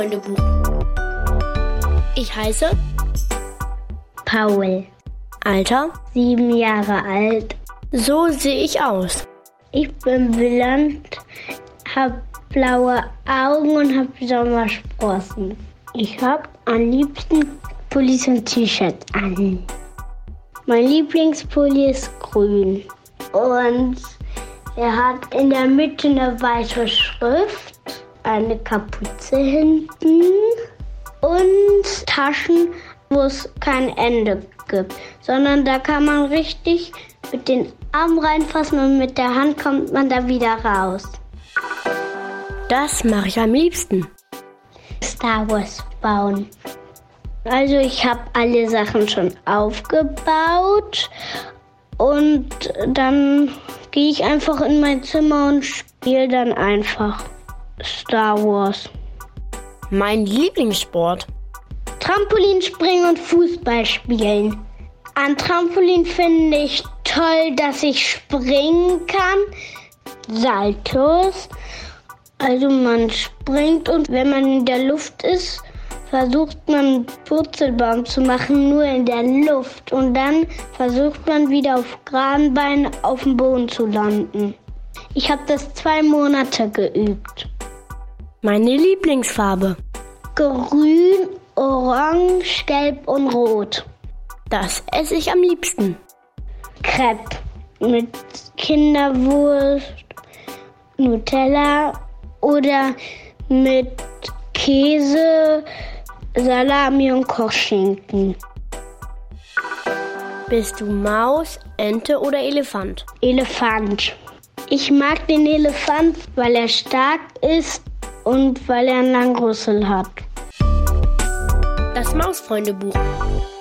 Freundebuch. Ich heiße Paul. Alter 7 Jahre alt. So sehe ich aus. Ich bin blond, habe blaue Augen und habe Sommersprossen. Ich habe am liebsten Pullis und T-Shirt an. Mein Lieblingspulli ist grün. Und er hat in der Mitte eine weiße Schrift, eine Kapuze hinten und Taschen, wo es kein Ende gibt, sondern da kann man richtig mit den Armen reinfassen und mit der Hand kommt man da wieder raus. Das mache ich am liebsten. Star Wars bauen. Also ich habe alle Sachen schon aufgebaut und dann gehe ich einfach in mein Zimmer und spiele dann einfach Star Wars. Mein Lieblingssport. Trampolinspringen und Fußball spielen. An Trampolin finde ich toll, dass ich springen kann. Saltos. Also man springt und wenn man in der Luft ist, versucht man einen Purzelbaum zu machen, nur in der Luft. Und dann versucht man wieder auf geraden Beinen auf dem Boden zu landen. Ich habe das 2 Monate geübt. Meine Lieblingsfarbe. Grün, orange, gelb und rot. Das esse ich am liebsten. Crepe mit Kinderwurst, Nutella oder mit Käse, Salami und Kochschinken. Bist du Maus, Ente oder Elefant? Elefant. Ich mag den Elefant, weil er stark ist und weil er einen langen Rüssel hat. Das Mausfreundebuch.